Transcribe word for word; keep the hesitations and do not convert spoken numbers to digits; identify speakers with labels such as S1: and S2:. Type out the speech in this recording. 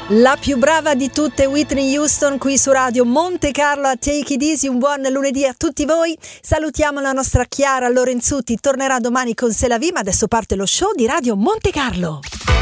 S1: La più brava di tutte, Whitney Houston, qui su Radio Monte Carlo a Take It Easy. Un buon lunedì a tutti voi. Salutiamo la nostra Chiara Lorenzutti, tornerà domani con Se la Vi, ma adesso parte lo show di Radio Monte Carlo.